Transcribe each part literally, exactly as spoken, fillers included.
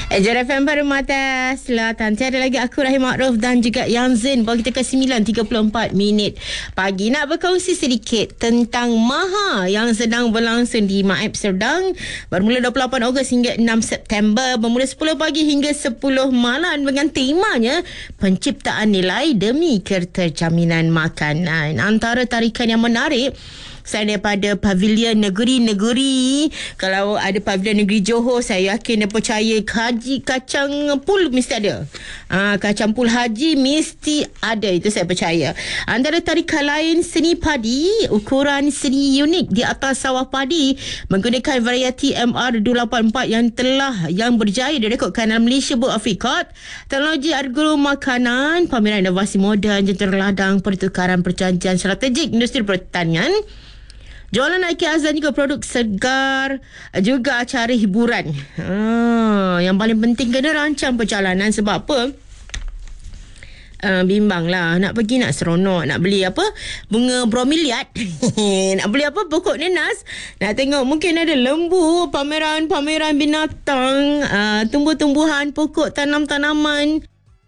J F M Permata Selatan. Tiada lagi aku Rahim Ma'ruf dan juga Yang Zain. Bawa kita ke sembilan tiga puluh empat minit pagi. Nak berkongsi sedikit tentang Maha yang sedang berlangsung di Maib Serdang. Bermula dua puluh lapan Ogos hingga enam September. Bermula sepuluh pagi hingga sepuluh malam dengan temanya penciptaan nilai demi keterjaminan makanan. Antara tarikan yang menarik selain daripada pavilion negeri-negeri, kalau ada pavilion negeri Johor, saya yakin dan percaya haji kacang pul mesti ada. Ah, kacang pul haji mesti ada, itu saya percaya. Antara tarikan lain, seni padi, ukuran seni unik di atas sawah padi menggunakan varieti M R dua lapan empat yang telah yang berjaya direkodkan dalam Malaysia Book of Record. Teknologi agro makanan, pameran inovasi moden, jentera ladang, pertukaran perjanjian strategik industri pertanian, jualan I K Azan, juga produk segar, juga acara hiburan. Ah, yang paling penting kena rancang perjalanan. Sebab apa? Uh, bimbang lah. Nak pergi nak seronok. Nak beli apa? Bunga bromeliad. Nak beli apa? Pokok nenas. Nak tengok mungkin ada lembu, pameran-pameran binatang, uh, tumbuh-tumbuhan, pokok tanam-tanaman.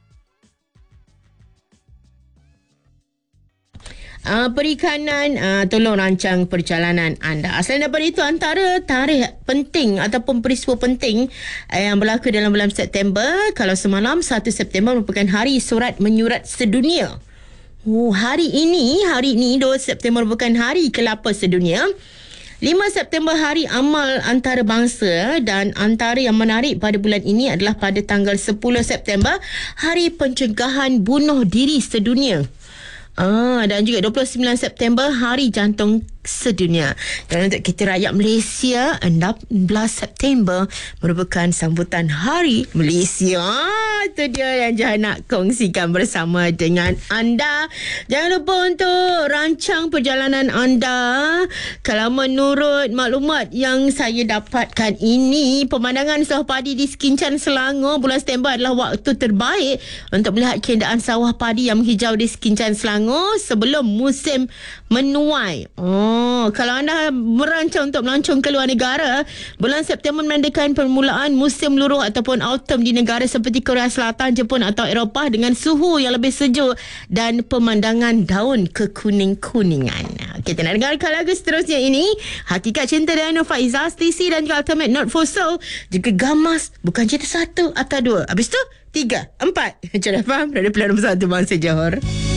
Uh, perikanan, uh, tolong rancang perjalanan anda. Selain daripada itu, antara tarikh penting ataupun peristiwa penting uh, yang berlaku dalam bulan September, kalau semalam satu September merupakan hari surat menyurat sedunia. Oh, hari ini, hari ini dua September merupakan hari kelapa sedunia. lima September hari amal antarabangsa, dan antara yang menarik pada bulan ini adalah pada tanggal sepuluh September hari pencegahan bunuh diri sedunia. Ah, dan juga dua puluh sembilan September Hari Jantung Sedunia. Dan untuk kita rakyat Malaysia, enam belas September merupakan sambutan Hari Malaysia. Ah, itu dia yang Jahan nak kongsikan bersama dengan anda. Jangan lupa untuk rancang perjalanan anda. Kalau menurut maklumat yang saya dapatkan ini, pemandangan sawah padi di Sekinchan, Selangor bulan September adalah waktu terbaik untuk melihat keadaan sawah padi yang menghijau di Sekinchan, Selangor sebelum musim menuai. Oh, kalau anda merancang untuk melancong ke luar negara, bulan September menandakan permulaan musim luruh ataupun autumn di negara seperti Korea Selatan, Jepun atau Eropah dengan suhu yang lebih sejuk dan pemandangan daun kekuning-kuningan. Kita nak dengarkan lagu seterusnya ini. Hakikat Cinta dari Ainul Faizah, Stacey dan juga Ultimate Not For Soul. Juga Gamas, bukan cerita satu atau dua. Habis tu, tiga, empat. Macam dah faham? Dari Pilihan Nombor Satu Bangsa Johor.